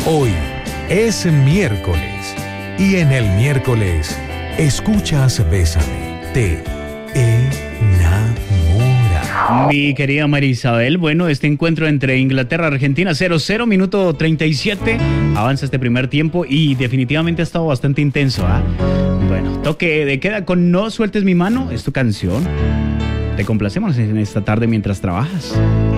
Hoy es miércoles y en el miércoles escuchas Bésame, te enamora. Mi querida María Isabel, bueno, este encuentro entre Inglaterra y Argentina 0-0, minuto 37, avanza este primer tiempo y definitivamente ha estado bastante intenso, ¿ah? Bueno, toque de queda con No Sueltes Mi Mano, es tu canción. Te complacemos en esta tarde mientras trabajas.